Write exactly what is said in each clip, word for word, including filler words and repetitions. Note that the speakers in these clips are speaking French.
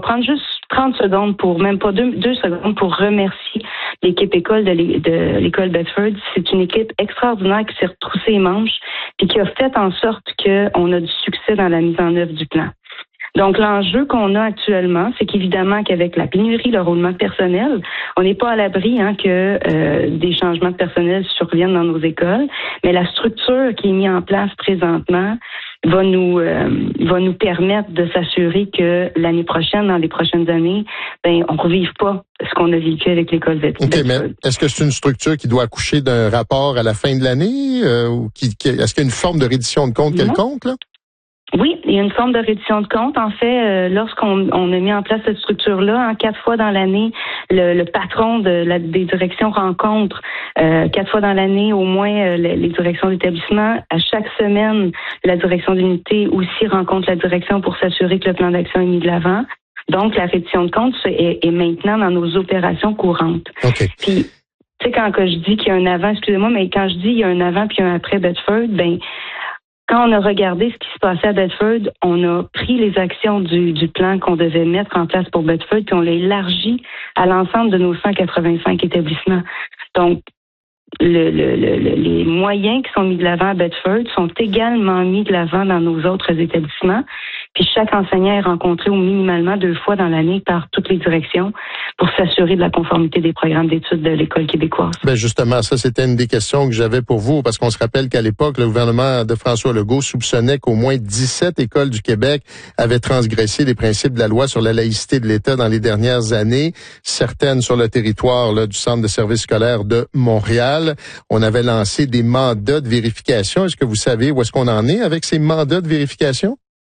prendre juste trente secondes pour, même pas deux, deux secondes pour remercier l'équipe école de, l'é- de l'école Bedford. C'est une équipe extraordinaire qui s'est retroussée les manches puis qui a fait en sorte qu'on a du succès dans la mise en œuvre du plan. Donc, l'enjeu qu'on a actuellement, c'est qu'évidemment qu'avec la pénurie, le roulement de personnel, on n'est pas à l'abri hein, que euh, des changements de personnel surviennent dans nos écoles, mais la structure qui est mise en place présentement va nous euh, va nous permettre de s'assurer que l'année prochaine, dans les prochaines années, ben on ne revive pas ce qu'on a vécu avec l'école Bedford. OK, mais est-ce que c'est une structure qui doit accoucher d'un rapport à la fin de l'année? Euh, ou qui, qui, est-ce qu'il y a une forme de reddition de compte quelconque, là? Oui, il y a une forme de reddition de compte. En fait, euh, lorsqu'on on a mis en place cette structure-là, hein, quatre fois dans l'année, le, le patron de la, des directions rencontre euh, quatre fois dans l'année au moins euh, les, les directions d'établissement. À chaque semaine, la direction d'unité aussi rencontre la direction pour s'assurer que le plan d'action est mis de l'avant. Donc, la reddition de compte est, est maintenant dans nos opérations courantes. OK. Puis, tu sais, quand que je dis qu'il y a un avant, excusez-moi, mais quand je dis il y a un avant puis un après Bedford, ben quand on a regardé ce qui se passait à Bedford, on a pris les actions du, du plan qu'on devait mettre en place pour Bedford, puis on l'a élargi à l'ensemble de nos cent quatre-vingt-cinq établissements. Donc, le, le, le, les moyens qui sont mis de l'avant à Bedford sont également mis de l'avant dans nos autres établissements. Puis chaque enseignant est rencontré au minimalement deux fois dans l'année par toutes les directions pour s'assurer de la conformité des programmes d'études de l'École québécoise. Ben justement, ça, c'était une des questions que j'avais pour vous, parce qu'on se rappelle qu'à l'époque, le gouvernement de François Legault soupçonnait qu'au moins dix-sept écoles du Québec avaient transgressé les principes de la loi sur la laïcité de l'État dans les dernières années, certaines sur le territoire là, du Centre de services scolaires de Montréal. On avait lancé des mandats de vérification. Est-ce que vous savez où est-ce qu'on en est avec ces mandats de vérification?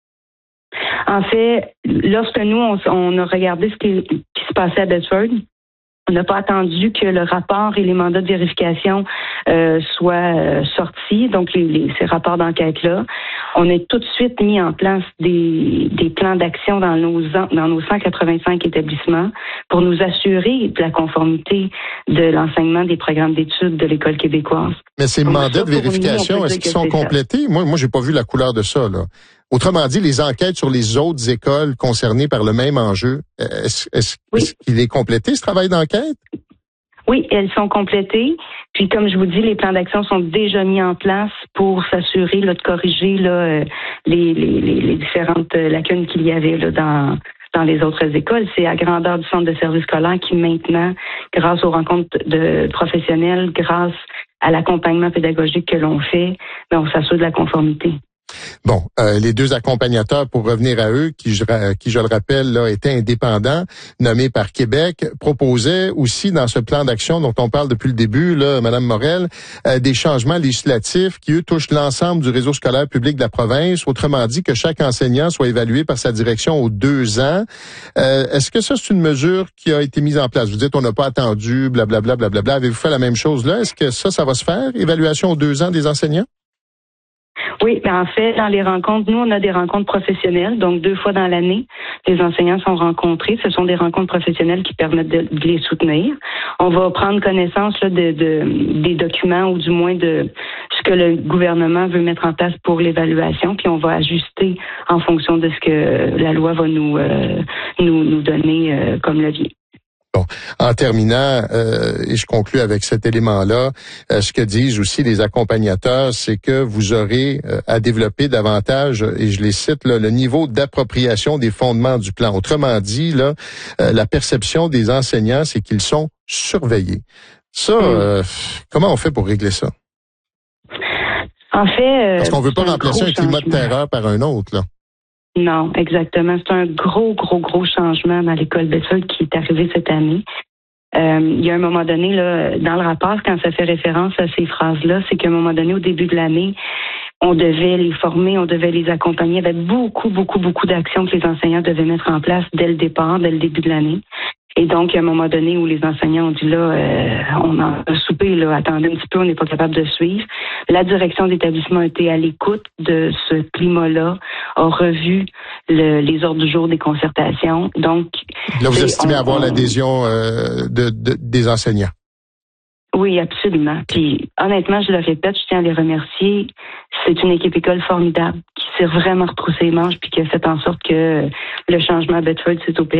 En fait, lorsque nous, on, on a regardé ce qui, qui se passait à Bedford, on n'a pas attendu que le rapport et les mandats de vérification euh, soient euh, sortis, donc les, les, ces rapports d'enquête-là. On a tout de suite mis en place des, des plans d'action dans nos, dans nos cent quatre-vingt-cinq établissements pour nous assurer de la conformité de l'enseignement des programmes d'études de l'École québécoise. Mais ces donc, mandats ça, de vérification, nous, est-ce qu'ils sont complétés? Moi, moi, j'ai pas vu la couleur de ça, là. Autrement dit, les enquêtes sur les autres écoles concernées par le même enjeu, est-ce, est-ce, oui. est-ce qu'il est complété, ce travail d'enquête? Oui, elles sont complétées. Puis, comme je vous dis, les plans d'action sont déjà mis en place pour s'assurer là, de corriger là, les, les, les, les différentes lacunes qu'il y avait là, dans, dans les autres écoles. C'est à grandeur du centre de services scolaires qui, maintenant, grâce aux rencontres de professionnels, grâce à l'accompagnement pédagogique que l'on fait, bien, on s'assure de la conformité. Bon, euh, les deux accompagnateurs, pour revenir à eux, qui je, qui je le rappelle, là, étaient indépendants, nommés par Québec, proposaient aussi dans ce plan d'action dont on parle depuis le début, là, Madame Morel, euh, des changements législatifs qui, eux, touchent l'ensemble du réseau scolaire public de la province. Autrement dit, que chaque enseignant soit évalué par sa direction aux deux ans. Euh, est-ce que ça, c'est une mesure qui a été mise en place? Vous dites, on n'a pas attendu, blablabla, blablabla. Avez-vous fait la même chose là? Est-ce que ça, ça va se faire, évaluation aux deux ans des enseignants? Oui, ben en fait, dans les rencontres, nous, on a des rencontres professionnelles, donc deux fois dans l'année, les enseignants sont rencontrés. Ce sont des rencontres professionnelles qui permettent de, de les soutenir. On va prendre connaissance là, de, de des documents ou du moins de ce que le gouvernement veut mettre en place pour l'évaluation, puis on va ajuster en fonction de ce que la loi va nous euh, nous, nous donner euh, comme levier. Bon, en terminant, euh, et je conclus avec cet élément-là, euh, ce que disent aussi les accompagnateurs, c'est que vous aurez euh, à développer davantage, et je les cite, là, le niveau d'appropriation des fondements du plan. Autrement dit, là, euh, la perception des enseignants, c'est qu'ils sont surveillés. Ça, euh, comment on fait pour régler ça? En fait, euh, parce qu'on veut pas remplacer un climat de terreur par un autre, là. Non, exactement. C'est un gros, gros, gros changement dans l'école Bedford qui est arrivé cette année. Euh, il y a un moment donné, là, dans le rapport, quand ça fait référence à ces phrases-là, c'est qu'à un moment donné, au début de l'année, on devait les former, on devait les accompagner avec beaucoup, beaucoup, beaucoup d'actions que les enseignants devaient mettre en place dès le départ, dès le début de l'année. Et donc, il y a un moment donné où les enseignants ont dit là, euh, on a soupé, là, attendez un petit peu, on n'est pas capable de suivre. La direction d'établissement a été à l'écoute de ce climat-là, a revu le, les ordres du jour des concertations. Donc, là, vous estimez on, avoir on, l'adhésion euh, de, de, des enseignants? Oui, absolument. Puis, honnêtement, je le répète, je tiens à les remercier. C'est une équipe école formidable qui s'est vraiment retroussé les manches puis qui a fait en sorte que le changement à Bedford s'est opéré.